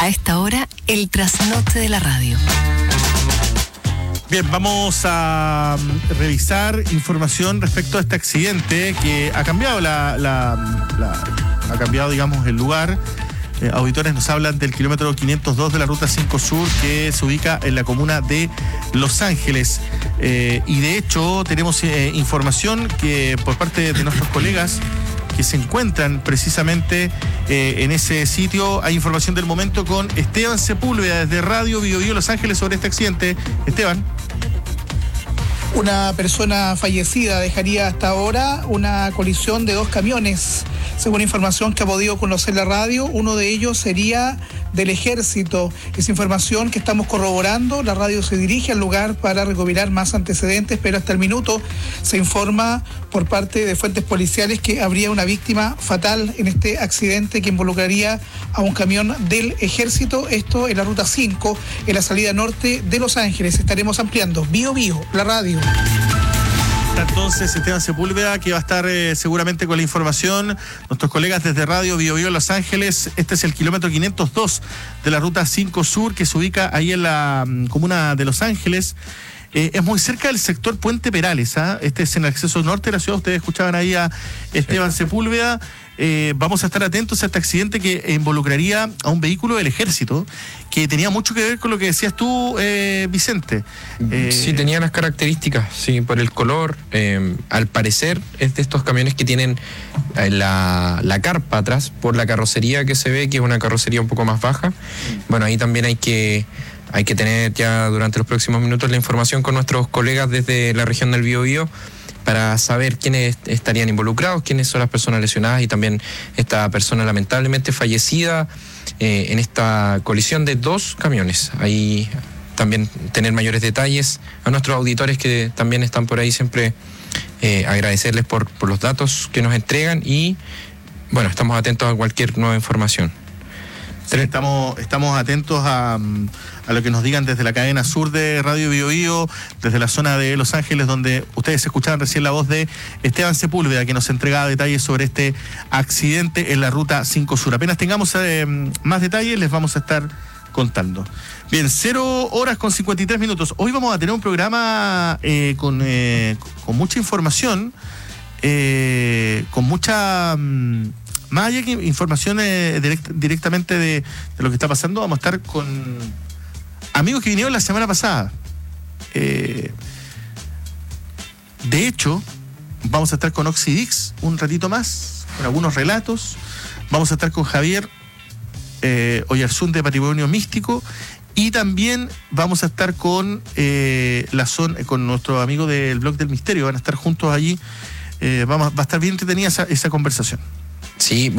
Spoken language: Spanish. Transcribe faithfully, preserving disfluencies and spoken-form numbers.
A esta hora, el trasnoche de la radio. Bien, vamos a revisar información respecto a este accidente que ha cambiado la, la, la ha cambiado, digamos, el lugar. Eh, auditores nos hablan del kilómetro quinientos dos de la Ruta cinco Sur, que se ubica en la comuna de Los Ángeles. Eh, y de hecho tenemos eh, información que por parte de nuestros colegas que se encuentran precisamente eh, en ese sitio. Hay información del momento con Esteban Sepúlveda desde Radio Bio Bio Los Ángeles sobre este accidente. Esteban. Una persona fallecida dejaría hasta ahora una colisión de dos camiones. Según información que ha podido conocer la radio, uno de ellos sería del Ejército. Es información que estamos corroborando. La radio se dirige al lugar para recopilar más antecedentes, pero hasta el minuto se informa por parte de fuentes policiales que habría una víctima fatal en este accidente que involucraría a un camión del Ejército. Esto en la Ruta cinco, en la salida norte de Los Ángeles. Estaremos ampliando. Bio Bio, la radio. Entonces, Esteban Sepúlveda, que va a estar eh, seguramente con la información. Nuestros colegas desde Radio Bio Bio Los Ángeles. Este es el kilómetro quinientos dos de la Ruta cinco Sur, que se ubica ahí en la um, comuna de Los Ángeles. Eh, es muy cerca del sector Puente Perales, ¿ah? Este es en el acceso norte de la ciudad. Ustedes escuchaban ahí a Esteban sí. Sepúlveda. Eh, vamos a estar atentos a este accidente que involucraría a un vehículo del Ejército, que tenía mucho que ver con lo que decías tú, eh, Vicente. Eh, sí, tenía las características, sí, por el color. Eh, al parecer es de estos camiones que tienen eh, la, la carpa atrás, por la carrocería que se ve, que es una carrocería un poco más baja. Bueno, ahí también hay que... Hay que tener ya durante los próximos minutos la información con nuestros colegas desde la región del Biobío para saber quiénes estarían involucrados, quiénes son las personas lesionadas y también esta persona lamentablemente fallecida eh, en esta colisión de dos camiones. Ahí también tener mayores detalles. A nuestros auditores que también están por ahí siempre eh, agradecerles por, por los datos que nos entregan y bueno, estamos atentos a cualquier nueva información. Sí, estamos, estamos atentos a, a lo que nos digan desde la cadena sur de Radio Bio Bio, desde la zona de Los Ángeles, donde ustedes escuchaban recién la voz de Esteban Sepúlveda, que nos entregaba detalles sobre este accidente en la Ruta cinco Sur. Apenas tengamos eh, más detalles, les vamos a estar contando. Bien, cero horas con cincuenta y tres minutos. Hoy vamos a tener un programa eh, con, eh, con mucha información, eh, con mucha... Mm, más allá que información eh, direct, directamente de, de lo que está pasando, vamos a estar con amigos que vinieron la semana pasada. Eh, de hecho, vamos a estar con Oxidix un ratito más, con algunos relatos. Vamos a estar con Javier eh, Oyarzún de Patrimonio Místico. Y también vamos a estar con, eh, la zona, con nuestro amigo del Blog del Misterio. Van a estar juntos allí. Eh, vamos, va a estar bien entretenida esa, esa conversación. Sí.